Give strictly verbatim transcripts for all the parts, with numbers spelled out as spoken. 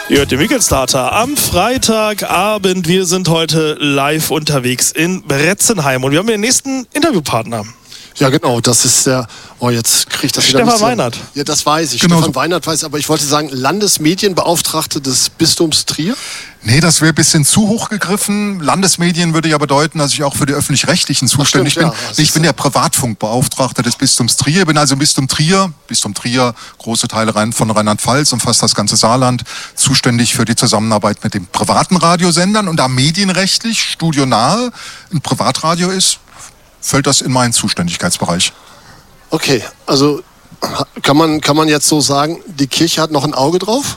Ihr hört den Weekend Starter am Freitagabend. Wir sind heute live unterwegs in Bretzenheim und wir haben den nächsten Interviewpartner. Ja, genau, das ist der, oh, jetzt kriege ich das wieder Stefan nicht so. Weinert. Ja, das weiß ich. Genau Stefan so. Weinert weiß, aber ich wollte sagen, Landesmedienbeauftragte des Bistums Trier? Nee, das wäre ein bisschen zu hoch gegriffen. Landesmedien würde ja bedeuten, dass ich auch für die Öffentlich-Rechtlichen zuständig stimmt, bin. ja. Das ich ist bin so. der Privatfunkbeauftragte des Bistums Trier. Bin also im Bistum Trier, Bistum Trier, große Teile Rhein- von Rheinland-Pfalz und fast das ganze Saarland, zuständig für die Zusammenarbeit mit den privaten Radiosendern. Und da medienrechtlich studionahe ein Privatradio ist, fällt das in meinen Zuständigkeitsbereich. Okay, also kann man, kann man jetzt so sagen, die Kirche hat noch ein Auge drauf?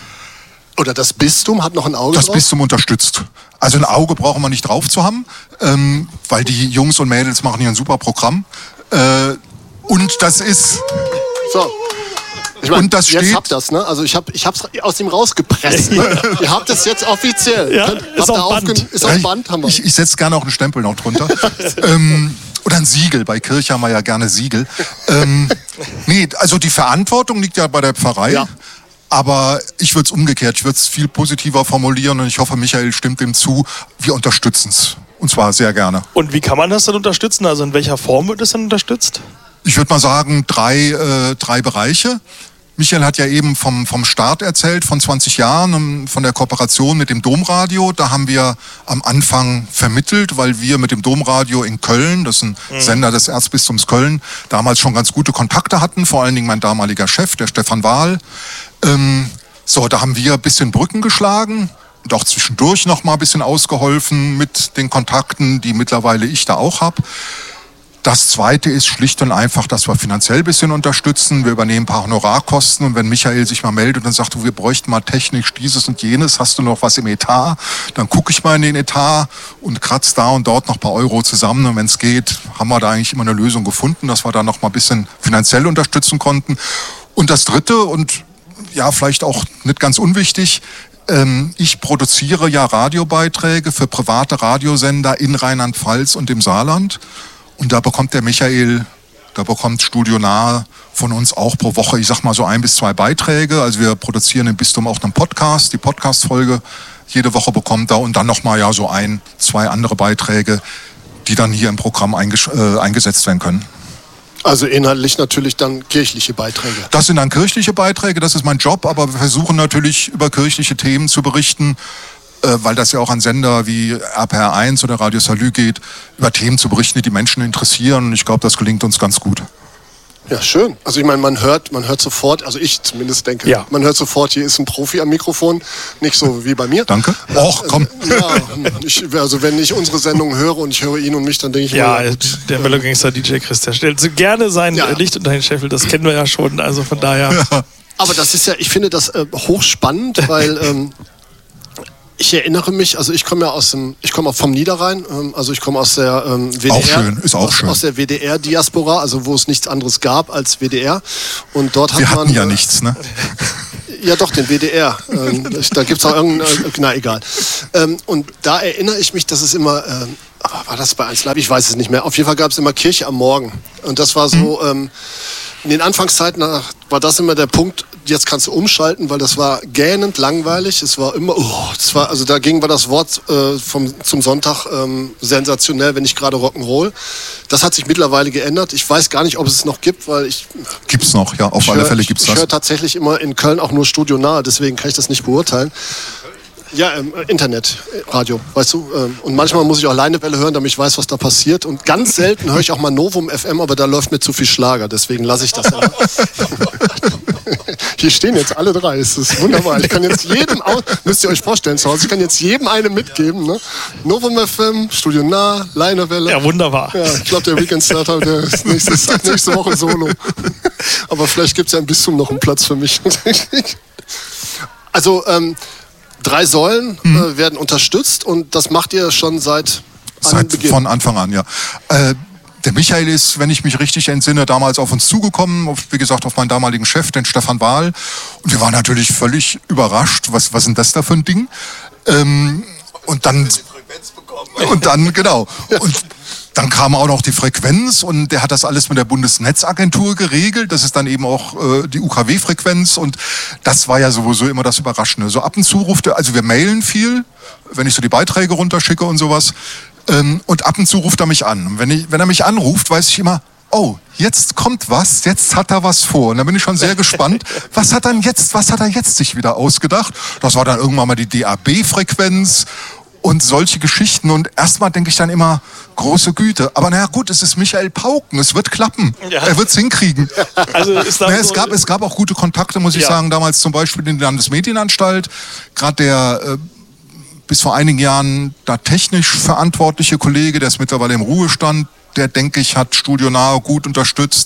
Oder das Bistum hat noch ein Auge Das drauf? Bistum unterstützt. Also ein Auge brauchen wir nicht drauf zu haben, ähm, weil die Jungs und Mädels machen hier ein super Programm. Äh, und das ist... So. Ich mein, Und das jetzt steht- habt das, ne? Also ich habe ich hab's aus dem rausgepresst. Ne? Ihr habt es jetzt offiziell. Ja, Könnt- ist habt auf ihr Band. aufgen- Ist auf Band, haben wir. Ich, ich setze gerne auch einen Stempel noch drunter. ähm, oder ein Siegel. Bei Kirche haben wir ja gerne Siegel. Ähm, nee, also die Verantwortung liegt ja bei der Pfarrei. Ja. Aber ich würde es umgekehrt, ich würde es viel positiver formulieren und ich hoffe, Michael stimmt dem zu. Wir unterstützen es. Und zwar sehr gerne. Und wie kann man das dann unterstützen? Also in welcher Form wird es dann unterstützt? Ich würde mal sagen, drei, äh, drei Bereiche. Michael hat ja eben vom, vom Start erzählt, von zwanzig Jahren, und von der Kooperation mit dem Domradio. Da haben wir am Anfang vermittelt, weil wir mit dem Domradio in Köln, das ist ein mhm. Sender des Erzbistums Köln, damals schon ganz gute Kontakte hatten, vor allen Dingen mein damaliger Chef, der Stefan Wahl. Ähm, so, da haben wir ein bisschen Brücken geschlagen und auch zwischendurch noch mal ein bisschen ausgeholfen mit den Kontakten, die mittlerweile ich da auch habe. Das Zweite ist schlicht und einfach, dass wir finanziell ein bisschen unterstützen. Wir übernehmen ein paar Honorarkosten und wenn Michael sich mal meldet und sagt, du, wir bräuchten mal technisch dieses und jenes, hast du noch was im Etat? Dann gucke ich mal in den Etat und kratze da und dort noch ein paar Euro zusammen. Und wenn es geht, haben wir da eigentlich immer eine Lösung gefunden, dass wir da noch mal ein bisschen finanziell unterstützen konnten. Und das Dritte und ja, vielleicht auch nicht ganz unwichtig, ähm, ich produziere ja Radiobeiträge für private Radiosender in Rheinland-Pfalz und im Saarland. Und da bekommt der Michael, da bekommt Studio Nahe von uns auch pro Woche, ich sag mal so ein bis zwei Beiträge. Also wir produzieren im Bistum auch einen Podcast, die Podcast-Folge jede Woche bekommt er und dann nochmal ja so ein, zwei andere Beiträge, die dann hier im Programm einges- äh, eingesetzt werden können. Also inhaltlich natürlich dann kirchliche Beiträge. Das sind dann kirchliche Beiträge, das ist mein Job, aber wir versuchen natürlich über kirchliche Themen zu berichten, weil das ja auch an Sender wie R P R eins oder Radio Salü geht, über Themen zu berichten, die die Menschen interessieren. Und ich glaube, das gelingt uns ganz gut. Ja, schön. Also ich meine, man hört, man hört sofort, also ich zumindest denke, Ja. man hört sofort, hier ist ein Profi am Mikrofon, nicht so wie bei mir. Danke. Och, komm. Ja, ich, also wenn ich unsere Sendung höre und ich höre ihn und mich, dann denke ich Ja, mir, der Mellogangster D J Chris, der stellt so gerne sein Ja. Licht unter den Scheffel, das kennen wir ja schon, also von daher... aber das ist ja, ich finde das äh, hochspannend, weil ähm, ich erinnere mich, also ich komme ja aus dem, ich komme auch vom Niederrhein, ähm, also ich komme aus der ähm, W D R. Auch schön, ist auch aus, schön. Aus der W D R-Diaspora, also wo es nichts anderes gab als W D R. Und dort hat Wir man... hatten ja äh, nichts, ne? Ja doch, den W D R. ähm, da gibt es auch irgendeinen, äh, na egal. Ähm, und da erinnere ich mich, dass es immer, ähm, aber war das bei eins Live? Ich weiß es nicht mehr. Auf jeden Fall gab es immer Kirche am Morgen. Und das war so, ähm, in den Anfangszeiten nach, war das immer der Punkt, jetzt kannst du umschalten, weil das war gähnend langweilig. Es war immer, oh, das war, also dagegen war das Wort äh, vom, zum Sonntag ähm, sensationell, wenn nicht gerade Rock'n'Roll. Das hat sich mittlerweile geändert. Ich weiß gar nicht, ob es es noch gibt, weil ich... Gibt's noch, ja, auf Ich alle hör- Fälle gibt's Ich höre das. tatsächlich immer in Köln auch nur Studio Nahe, deswegen kann ich das nicht beurteilen. Ja, ähm, Internet, äh, Radio, weißt du. Ähm, und manchmal muss ich auch Leinewelle hören, damit ich weiß, was da passiert. Und ganz selten höre ich auch mal Novum F M, aber da läuft mir zu viel Schlager, deswegen lasse ich das. Ja. Hier stehen jetzt alle drei, es ist wunderbar. Ich kann jetzt jedem, aus müsst ihr euch vorstellen zu Hause, ich kann jetzt jedem eine mitgeben. Ne? Novum F M, Studio Nah, Leinewelle. Ja, wunderbar. Ja, ich glaube, der Weekend Starter, der ist nächstes, nächste Woche Solo. Aber vielleicht gibt es ja ein Bistum noch einen Platz für mich. Also, ähm, drei Säulen äh, werden unterstützt und das macht ihr schon seit Seit Beginn. von Anfang an, ja. Äh, der Michael ist, wenn ich mich richtig entsinne, damals auf uns zugekommen, auf, wie gesagt, auf meinen damaligen Chef, den Stefan Wahl. Und wir waren natürlich völlig überrascht. Was, was ist denn das da für ein Ding? Ähm, und dann... Und dann, genau. Und Dann kam auch noch die Frequenz und der hat das alles mit der Bundesnetzagentur geregelt. Das ist dann eben auch äh, die U K W-Frequenz und das war ja sowieso immer das Überraschende. So ab und zu ruft er, also wir mailen viel, wenn ich so die Beiträge runterschicke und sowas. Ähm, und ab und zu ruft er mich an. Und wenn, ich, wenn er mich anruft, weiß ich immer, oh, jetzt kommt was, jetzt hat er was vor. Und da bin ich schon sehr gespannt, was hat, dann jetzt, was hat er jetzt sich wieder ausgedacht? Das war dann irgendwann mal die D A B-Frequenz. Und solche Geschichten. Und erstmal denke ich dann immer, große Güte. Aber naja gut, es ist Michael Pauken. Es wird klappen. Ja. Er wird es hinkriegen. Also ist naja, so es, gab, es gab auch gute Kontakte, muss ich ja. sagen. Damals zum Beispiel in die Landesmedienanstalt. Gerade der äh, bis vor einigen Jahren da technisch verantwortliche Kollege, der ist mittlerweile im Ruhestand. Der, denke ich, hat Studio Nahe gut unterstützt.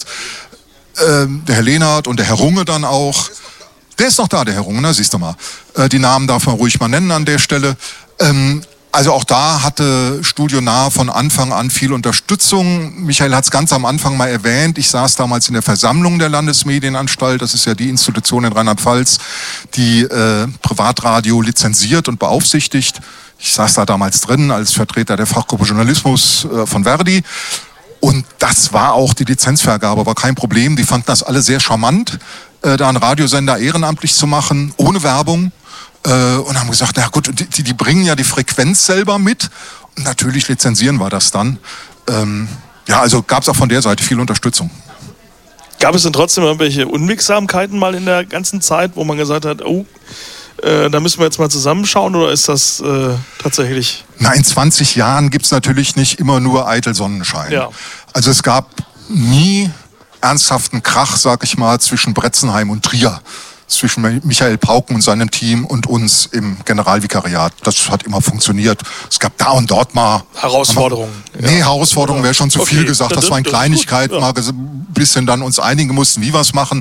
Ähm, der Herr Lehnert und der Herr Runge dann auch. Der ist noch da, der Herr Runge, ne? Siehst du mal. Äh, die Namen darf man ruhig mal nennen an der Stelle. Ähm, also auch da hatte Studio Nahe von Anfang an viel Unterstützung. Michael hat es ganz am Anfang mal erwähnt. Ich saß damals in der Versammlung der Landesmedienanstalt. Das ist ja die Institution in Rheinland-Pfalz, die äh, Privatradio lizenziert und beaufsichtigt. Ich saß da damals drin als Vertreter der Fachgruppe Journalismus äh, von Verdi. Und das war auch, die Lizenzvergabe war kein Problem. Die fanden das alle sehr charmant, äh, da einen Radiosender ehrenamtlich zu machen, ohne Werbung. Und haben gesagt, na gut, die, die bringen ja die Frequenz selber mit. Und natürlich lizenzieren wir das dann. Ähm, ja, also gab es auch von der Seite viel Unterstützung. Gab es denn trotzdem irgendwelche Unwegsamkeiten mal in der ganzen Zeit, wo man gesagt hat, oh, äh, da müssen wir jetzt mal zusammenschauen, oder ist das äh, tatsächlich... Na, in zwanzig Jahren gibt es natürlich nicht immer nur eitel Sonnenschein. Ja. Also es gab nie ernsthaften Krach, sag ich mal, zwischen Bretzenheim und Trier. Zwischen Michael Pauken und seinem Team und uns im Generalvikariat. Das hat immer funktioniert. Es gab da und dort mal... Herausforderungen. Mal, nee, ja. Herausforderungen wäre schon zu okay. viel gesagt. Das, das waren Kleinigkeiten, ja. mal ein bisschen dann uns einigen mussten, wie wir es machen.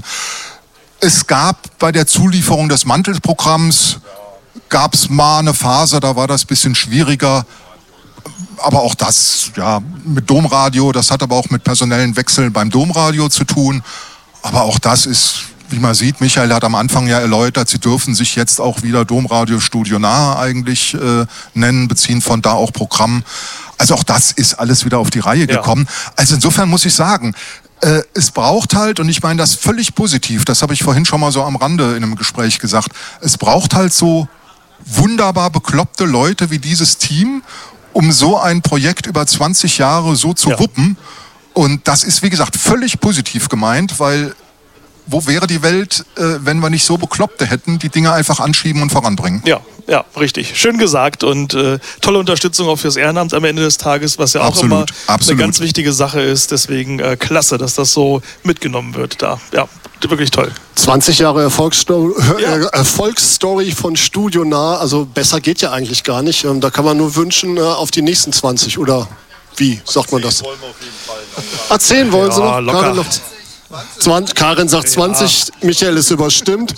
Es gab bei der Zulieferung des Mantelprogramms, gab es mal eine Phase, da war das ein bisschen schwieriger. Aber auch das, ja, mit Domradio, das hat aber auch mit personellen Wechseln beim Domradio zu tun. Aber auch das ist... Wie man sieht, Michael hat am Anfang ja erläutert, sie dürfen sich jetzt auch wieder Domradio Studio Nahe eigentlich äh, nennen, beziehen von da auch Programm. Also auch das ist alles wieder auf die Reihe ja. gekommen. Also insofern muss ich sagen, äh, es braucht halt, und ich meine das völlig positiv, das habe ich vorhin schon mal so am Rande in einem Gespräch gesagt, es braucht halt so wunderbar bekloppte Leute wie dieses Team, um so ein Projekt über zwanzig Jahre so zu ja. wuppen. Und das ist, wie gesagt, völlig positiv gemeint, weil wo wäre die Welt, äh, wenn wir nicht so Bekloppte hätten, die Dinge einfach anschieben und voranbringen? Ja, ja, richtig. Schön gesagt und äh, tolle Unterstützung auch fürs Ehrenamt am Ende des Tages, was ja auch absolut, immer absolut. eine ganz wichtige Sache ist. Deswegen äh, klasse, dass das so mitgenommen wird da. Ja, wirklich toll. zwanzig Jahre Erfolgsstory, ja. Erfolgsstory von Studio Nahe, also besser geht ja eigentlich gar nicht. Ähm, da kann man nur wünschen äh, auf die nächsten zwanzig, oder wie sagt man das? Wollen wir auf jeden Fall. Ah, zehn wollen ja, Sie noch? Locker. Noch zwanzig, Karin sagt zwanzig, ja. Michael ist überstimmt.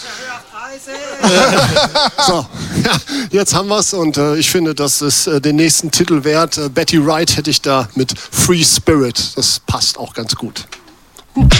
So, ja, jetzt haben wir es und äh, ich finde, das ist äh, den nächsten Titel wert. Äh, Betty Wright hätte ich da mit Free Spirit. Das passt auch ganz gut.